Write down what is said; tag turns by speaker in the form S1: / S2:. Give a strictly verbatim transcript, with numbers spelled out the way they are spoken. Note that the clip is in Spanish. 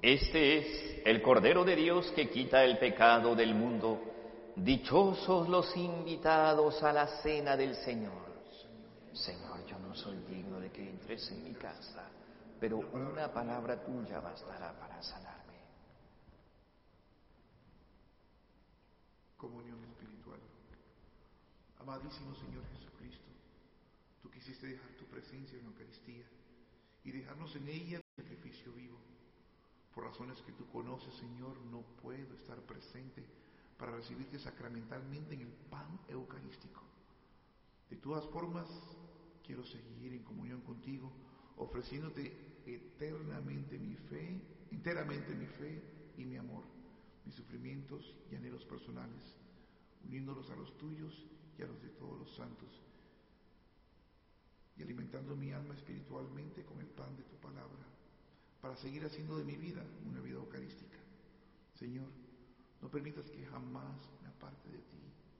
S1: Este es el Cordero de Dios que quita el pecado del mundo. Dichosos los invitados a la cena del Señor. Señor, yo no soy digno de que entres en mi casa, pero una palabra tuya bastará para sanarme.
S2: Comunión espiritual. Amadísimo Señor Jesucristo, tú quisiste dejar tu presencia en la Eucaristía y dejarnos en ella un sacrificio vivo. Por razones que tú conoces, Señor, no puedo estar presente para recibirte sacramentalmente en el pan eucarístico. De todas formas, quiero seguir en comunión contigo, ofreciéndote eternamente mi fe, enteramente mi fe y mi amor, mis sufrimientos y anhelos personales, uniéndolos a los tuyos y a los de todos los santos, y alimentando mi alma espiritualmente con el pan de tu palabra, para seguir haciendo de mi vida una vida eucarística. Señor, no permitas que jamás me aparte de ti.